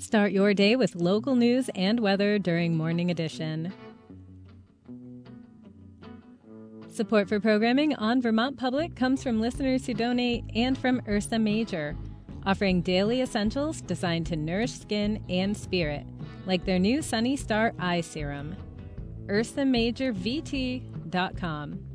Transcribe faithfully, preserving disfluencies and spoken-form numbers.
Start your day with local news and weather during Morning Edition. Support for programming on Vermont Public comes from listeners who donate and from Ursa Major, offering daily essentials designed to nourish skin and spirit, like their new Sunny Star Eye Serum. ursa major v t dot com.